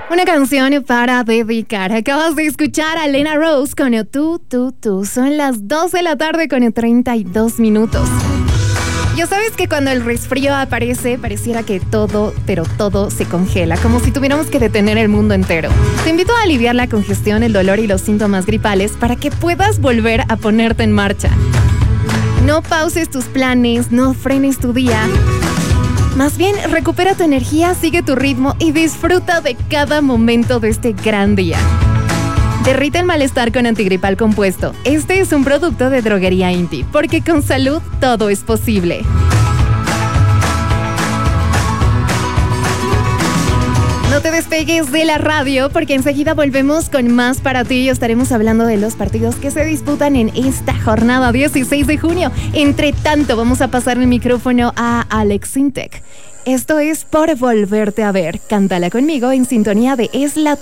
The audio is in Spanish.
Una canción para dedicar. Acabas de escuchar a Lena Rose con Tú. Son las 2 de la tarde con 32 minutos. Ya sabes que cuando el resfrío aparece, pareciera que todo, pero todo se congela, como si tuviéramos que detener el mundo entero. Te invito a aliviar la congestión, el dolor y los síntomas gripales para que puedas volver a ponerte en marcha. No pauses tus planes, no frenes tu día. Más bien, recupera tu energía, sigue tu ritmo y disfruta de cada momento de este gran día. Derrite el malestar con antigripal compuesto. Este es un producto de Droguería Inti, porque con salud todo es posible. No te despegues de la radio porque enseguida volvemos con más para ti y estaremos hablando de los partidos que se disputan en esta jornada 16 de junio. Entre tanto, vamos a pasar el micrófono a Alex Sintek. Esto es Por Volverte a Ver. Cántala conmigo en sintonía de Es la